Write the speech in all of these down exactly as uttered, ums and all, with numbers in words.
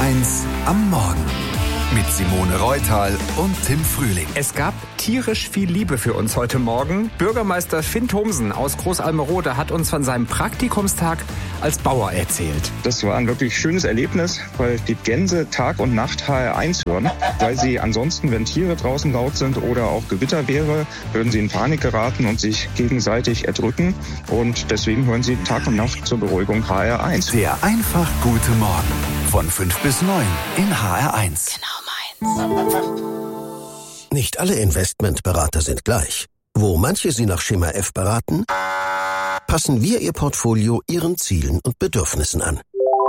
eins am Morgen mit Simone Reutal und Tim Frühling. Es gab tierisch viel Liebe für uns heute Morgen. Bürgermeister Finn Thomsen aus Großalmerode hat uns von seinem Praktikumstag als Bauer erzählt. Das war ein wirklich schönes Erlebnis, weil die Gänse Tag und Nacht H R eins hören. Weil sie ansonsten, wenn Tiere draußen laut sind oder auch Gewitter wäre, würden sie in Panik geraten und sich gegenseitig erdrücken. Und deswegen hören sie Tag und Nacht zur Beruhigung H R eins. Der einfach gute Morgen von fünf bis neun in H R eins. Genau meins. Nicht alle Investmentberater sind gleich. Wo manche Sie nach Schema F beraten, passen wir Ihr Portfolio Ihren Zielen und Bedürfnissen an.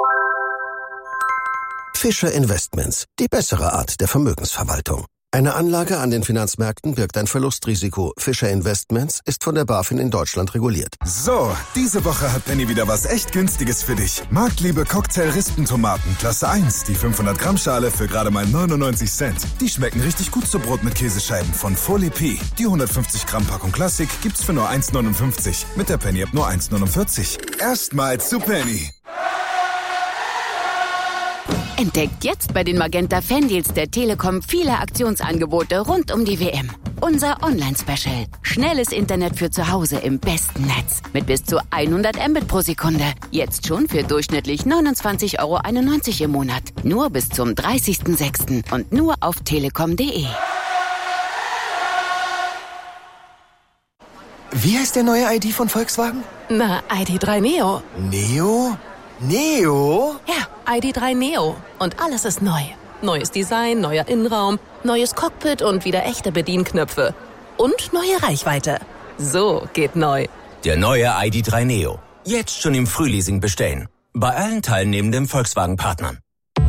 Fischer Investments, die bessere Art der Vermögensverwaltung. Eine Anlage an den Finanzmärkten birgt ein Verlustrisiko. Fischer Investments ist von der BaFin in Deutschland reguliert. So, diese Woche hat Penny wieder was echt Günstiges für dich. Marktliebe Cocktail-Rispentomaten, Klasse eins, die fünfhundert Gramm Schale für gerade mal neunundneunzig Cent. Die schmecken richtig gut zu Brot mit Käsescheiben von Folie P. Die hundertfünfzig Gramm Packung Klassik gibt's für nur eins neunundfünfzig. Mit der Penny App nur eins neunundvierzig. Erstmals zu Penny. Entdeckt jetzt bei den Magenta Fandeals der Telekom viele Aktionsangebote rund um die W M. Unser Online-Special. Schnelles Internet für zu Hause im besten Netz. Mit bis zu hundert Mbit pro Sekunde. Jetzt schon für durchschnittlich neunundzwanzig Euro einundneunzig im Monat. Nur bis zum dreißigsten sechsten und nur auf telekom punkt de. Wie heißt der neue I D von Volkswagen? Na, I D drei Neo. Neo? Neo? Ja, I D drei Neo. Und alles ist neu. Neues Design, neuer Innenraum, neues Cockpit und wieder echte Bedienknöpfe. Und neue Reichweite. So geht neu. Der neue I D drei Neo. Jetzt schon im Frühleasing bestellen. Bei allen teilnehmenden Volkswagen-Partnern.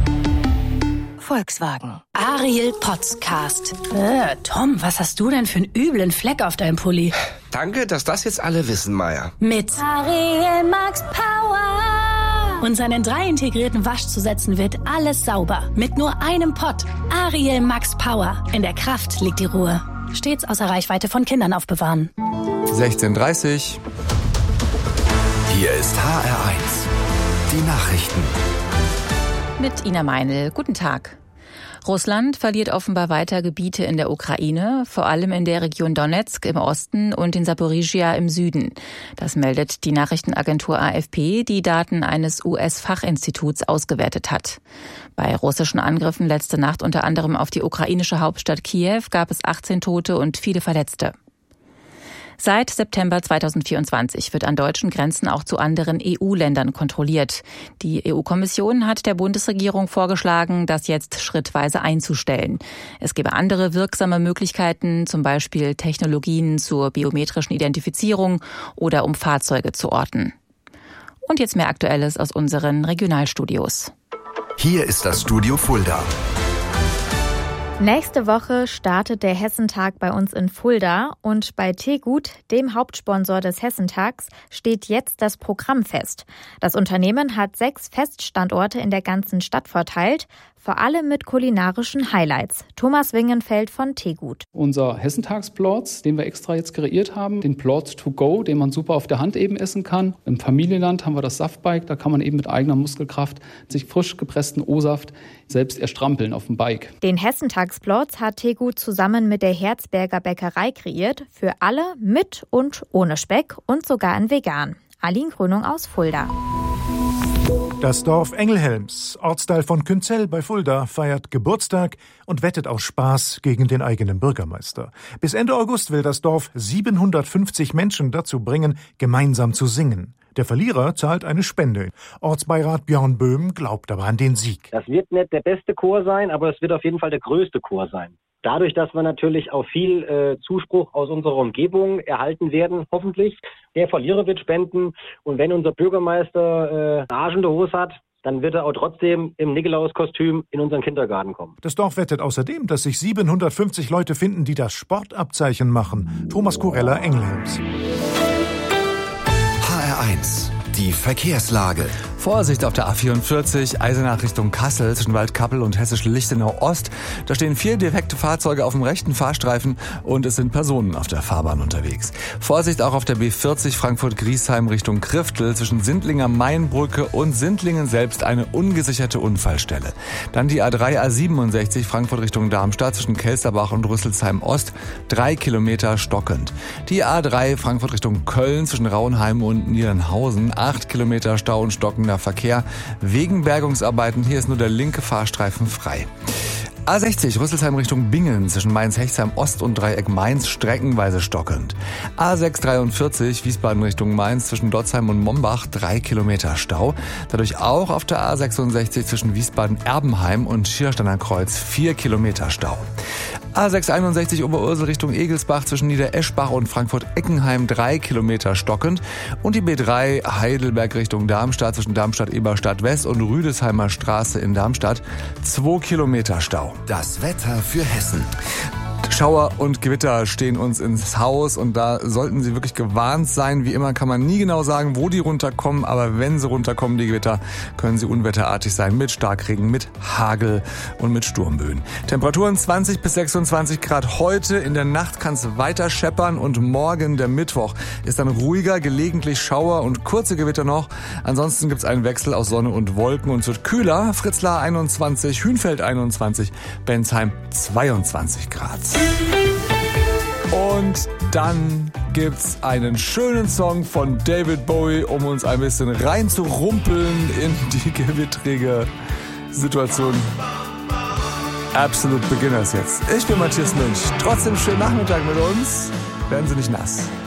Volkswagen. Ariel Podcast. Äh, Tom, was hast du denn für einen üblen Fleck auf deinem Pulli? Danke, dass das jetzt alle wissen, Maya. Mit Ariel Max Power. Und seinen drei integrierten Waschzusätzen wird alles sauber. Mit nur einem Pott. Ariel Max Power. In der Kraft liegt die Ruhe. Stets außer Reichweite von Kindern aufbewahren. sechzehn Uhr dreißig. Hier ist H R eins. Die Nachrichten. Mit Ina Meinl. Guten Tag. Russland verliert offenbar weiter Gebiete in der Ukraine, vor allem in der Region Donetsk im Osten und in Saporizhia im Süden. Das meldet die Nachrichtenagentur A F P, die Daten eines U S-Fachinstituts ausgewertet hat. Bei russischen Angriffen letzte Nacht unter anderem auf die ukrainische Hauptstadt Kiew gab es achtzehn Tote und viele Verletzte. Seit September zweitausendvierundzwanzig wird an deutschen Grenzen auch zu anderen E U-Ländern kontrolliert. Die E U-Kommission hat der Bundesregierung vorgeschlagen, das jetzt schrittweise einzustellen. Es gebe andere wirksame Möglichkeiten, zum Beispiel Technologien zur biometrischen Identifizierung oder um Fahrzeuge zu orten. Und jetzt mehr Aktuelles aus unseren Regionalstudios. Hier ist das Studio Fulda. Nächste Woche startet der Hessentag bei uns in Fulda und bei Tegut, dem Hauptsponsor des Hessentags, steht jetzt das Programm fest. Das Unternehmen hat sechs Feststandorte in der ganzen Stadt verteilt, vor allem mit kulinarischen Highlights. Thomas Wingenfeld von Tegut. Unser Hessentagsplorts, den wir extra jetzt kreiert haben, den Plorts to go, den man super auf der Hand eben essen kann. Im Familienland haben wir das Saftbike, da kann man eben mit eigener Muskelkraft sich frisch gepressten O-Saft selbst erstrampeln auf dem Bike. Den Hessentagsplorts hat Tegut zusammen mit der Herzberger Bäckerei kreiert, für alle mit und ohne Speck und sogar in vegan. Aline Grönung aus Fulda. Das Dorf Engelhelms, Ortsteil von Künzell bei Fulda, feiert Geburtstag und wettet aus Spaß gegen den eigenen Bürgermeister. Bis Ende August will das Dorf siebenhundertfünfzig Menschen dazu bringen, gemeinsam zu singen. Der Verlierer zahlt eine Spende. Ortsbeirat Björn Böhm glaubt aber an den Sieg. Das wird nicht der beste Chor sein, aber es wird auf jeden Fall der größte Chor sein. Dadurch, dass wir natürlich auch viel äh, Zuspruch aus unserer Umgebung erhalten werden, hoffentlich. Der Verlierer wird spenden und wenn unser Bürgermeister äh, Arsch in der Hose hat, dann wird er auch trotzdem im Nikolauskostüm in unseren Kindergarten kommen. Das Dorf wettet außerdem, dass sich siebenhundertfünfzig Leute finden, die das Sportabzeichen machen. Thomas Kurella, Engelhelms. H R eins. Die Verkehrslage. Vorsicht auf der A vierundvierzig, Eisenach Richtung Kassel zwischen Waldkappel und Hessisch-Lichtenau Ost. Da stehen vier defekte Fahrzeuge auf dem rechten Fahrstreifen und es sind Personen auf der Fahrbahn unterwegs. Vorsicht auch auf der B vierzig Frankfurt-Griesheim Richtung Kriftel zwischen Sindlinger Mainbrücke und Sindlingen selbst eine ungesicherte Unfallstelle. Dann die A drei A siebenundsechzig Frankfurt Richtung Darmstadt zwischen Kelsterbach und Rüsselsheim Ost, drei Kilometer stockend. Die A drei Frankfurt Richtung Köln zwischen Rauenheim und Niedernhausen, acht Kilometer Stau und stockender Verkehr. Wegen Bergungsarbeiten, hier ist nur der linke Fahrstreifen frei. A sechzig Rüsselsheim Richtung Bingen zwischen Mainz-Hechtsheim Ost und Dreieck Mainz streckenweise stockend. A sechshundertdreiundvierzig Wiesbaden Richtung Mainz zwischen Dotzheim und Mombach drei Kilometer Stau. Dadurch auch auf der A sechsundsechzig zwischen Wiesbaden-Erbenheim und Schiersteiner Kreuz vier Kilometer Stau. A sechshunderteinundsechzig Oberursel Richtung Egelsbach zwischen Niedereschbach und Frankfurt-Eckenheim drei Kilometer stockend. Und die B drei Heidelberg Richtung Darmstadt zwischen Darmstadt-Eberstadt West und Rüdesheimer Straße in Darmstadt zwei Kilometer Stau. Das Wetter für Hessen. Schauer und Gewitter stehen uns ins Haus und da sollten Sie wirklich gewarnt sein. Wie immer kann man nie genau sagen, wo die runterkommen, aber wenn sie runterkommen, die Gewitter, können sie unwetterartig sein mit Starkregen, mit Hagel und mit Sturmböen. Temperaturen zwanzig bis sechsundzwanzig Grad heute, in der Nacht kann es weiter scheppern und morgen, der Mittwoch, ist dann ruhiger, gelegentlich Schauer und kurze Gewitter noch. Ansonsten gibt es einen Wechsel aus Sonne und Wolken und es wird kühler. Fritzlar einundzwanzig, Hünfeld einundzwanzig, Bensheim zweiundzwanzig Grad. Und dann gibt's einen schönen Song von David Bowie, um uns ein bisschen reinzurumpeln in die gewittrige Situation. Absolute Beginners jetzt. Ich bin Matthias Münch. Trotzdem schönen Nachmittag mit uns. Werden Sie nicht nass.